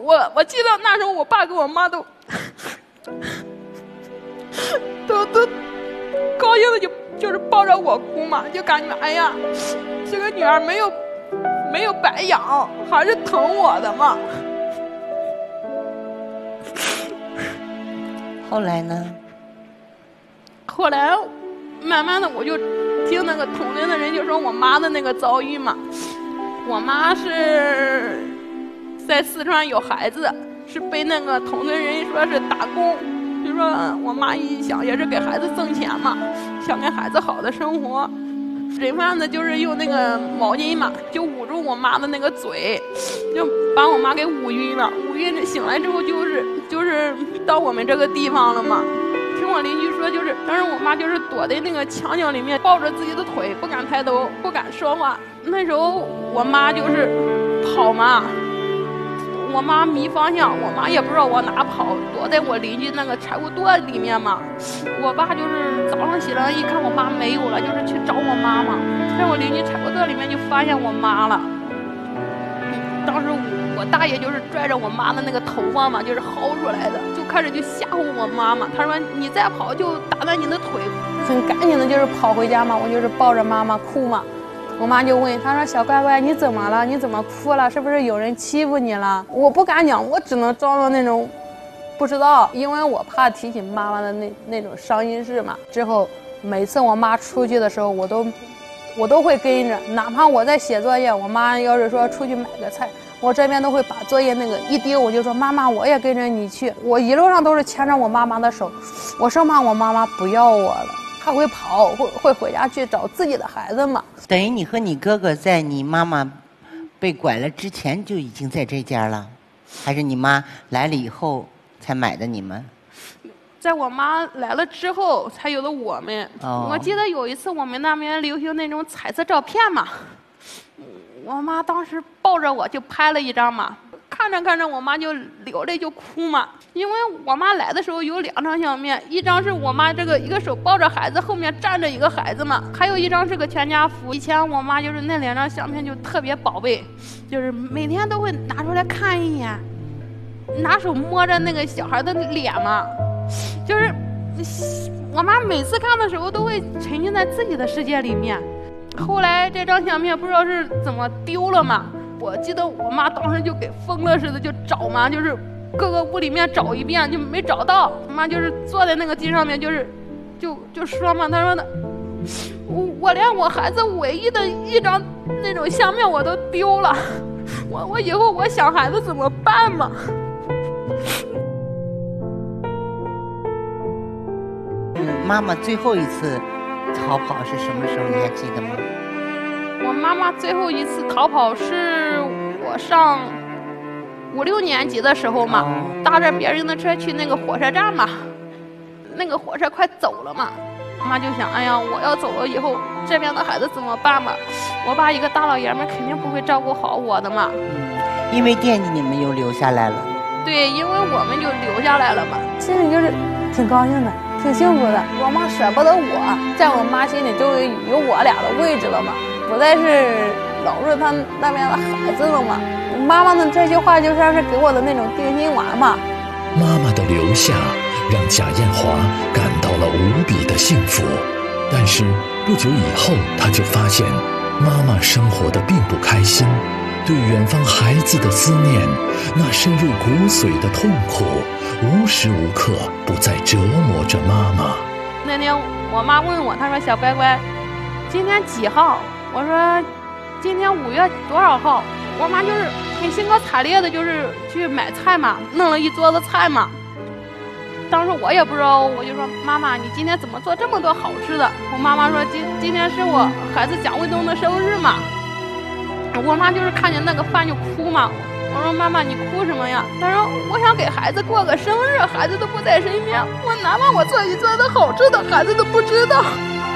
我记得那时候我爸跟我妈都高兴的就是抱着我哭嘛，就感觉哎呀，这个女儿没有白养，还是疼我的嘛。 后来呢？ 后来慢慢的我就听那个同龄的人就说我妈的那个遭遇嘛，我妈是在四川有孩子，是被那个同村人说是打工，就说我妈一想也是给孩子挣钱嘛，想给孩子好的生活，人贩子就是用那个毛巾嘛，就捂住我妈的那个嘴，就把我妈给捂晕了。捂晕醒来之后就是到我们这个地方了嘛。听我邻居说，就是当时我妈就是躲在那个墙角里面，抱着自己的腿，不敢抬头，不敢说话。那时候我妈就是跑嘛，我妈迷方向，我妈也不知道往哪跑，躲在我邻居那个柴火垛里面嘛。我爸就是早上起来一看我妈没有了，就是去找我妈嘛，在我邻居柴火垛里面就发现我妈了。当时我大爷就是拽着我妈的那个头发嘛，就是薅出来的，就开始就吓唬我妈妈。他说你再跑就打断你的腿。很赶紧的就是跑回家嘛，我就是抱着妈妈哭嘛。我妈就问，她说小乖乖你怎么了？你怎么哭了？是不是有人欺负你了？我不敢讲，我只能装作那种不知道，因为我怕提醒妈妈的那种伤心事嘛。之后每次我妈出去的时候，我都会跟着，哪怕我在写作业，我妈要是说出去买个菜，我这边都会把作业那个一丢，我就说妈妈我也跟着你去。我一路上都是牵着我妈妈的手，我生怕我妈妈不要我了，她会跑，会回家去找自己的孩子嘛。 等于你和你哥哥在你妈妈被拐了之前就已经在这家了，还是你妈来了以后才买的你们？ 在我妈来了之后才有的我们。我记得有一次我们那边流行那种彩色照片嘛，我妈当时抱着我就拍了一张嘛，看着看着我妈就流泪就哭嘛。因为我妈来的时候有2张相片，一张是我妈这个一个手抱着孩子，后面站着一个孩子嘛，还有一张是个全家福。以前我妈就是那2张相片就特别宝贝，就是每天都会拿出来看一眼，拿手摸着那个小孩的脸嘛，就是我妈每次看的时候都会沉浸在自己的世界里面。后来这张相片不知道是怎么丢了嘛，我记得我妈当时就给疯了似的就找嘛，就是各个屋里面找一遍就没找到。我妈就是坐在那个地上面，就说嘛，她说的我连我孩子唯一的一张那种相片我都丢了，我以后我想孩子怎么办嘛。 妈妈最后一次逃跑是什么时候？你还记得吗？ 我妈妈最后一次逃跑是我上5、6年级的时候嘛，搭着别人的车去那个火车站嘛，那个火车快走了嘛，妈就想，哎呀，我要走了以后，这边的孩子怎么办嘛？我爸一个大老爷们肯定不会照顾好我的嘛。 因为惦记你们又留下来了。 对，因为我们就留下来了嘛， 心里就是挺高兴的。挺幸福的，我妈舍不得我，在我妈心里就有我俩的位置了嘛，不再是老是她那边的孩子了嘛。妈妈的这句话就像是给我的那种定心丸嘛。 妈妈的留下让贾艳华感到了无比的幸福，但是不久以后，她就发现妈妈生活的并不开心，对远方孩子的思念，那深入骨髓的痛苦，无时无刻不在折磨着妈妈。 那天我妈问我，她说小乖乖，今天几号？我说今天5月多少号？我妈就是很兴高采烈的，就是去买菜嘛，弄了一桌子菜嘛。当时我也不知道，我就说妈妈，你今天怎么做这么多好吃的？我妈妈说今天是我孩子蒋卫东的生日嘛。我妈就是看见那个饭就哭嘛。我说妈妈你哭什么呀？她说我想给孩子过个生日，孩子都不在身边，我哪怕我做一桌子好吃的，孩子都不知道。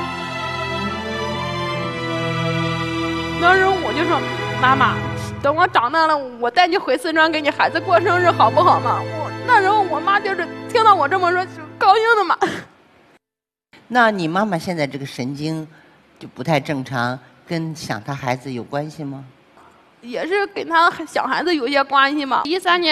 当时我就说妈妈，等我长大了，我带你回四川给你孩子过生日好不好嘛？那时候我妈就是听到我这么说就高兴的嘛。 那你妈妈现在这个神经就不太正常，跟想她孩子有关系吗？ 也是跟她想孩子有些关系嘛。13年